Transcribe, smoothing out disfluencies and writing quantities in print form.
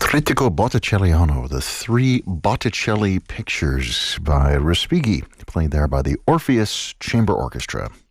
Trittico Botticelliano, the three Botticelli pictures by Respighi, played there by the Orpheus Chamber Orchestra.